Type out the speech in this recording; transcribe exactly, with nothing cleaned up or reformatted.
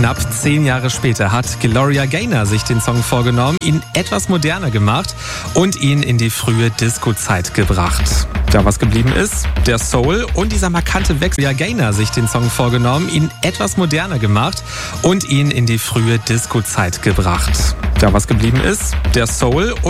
Knapp zehn Jahre später hat Gloria Gaynor sich den Song vorgenommen, ihn etwas moderner gemacht und ihn in die frühe Disco-Zeit gebracht. Ja, was geblieben ist, der Soul und dieser markante Wechsel. Gloria Gaynor sich den Song vorgenommen, ihn etwas moderner gemacht und ihn in die frühe Disco-Zeit gebracht. Ja, was geblieben ist, der Soul und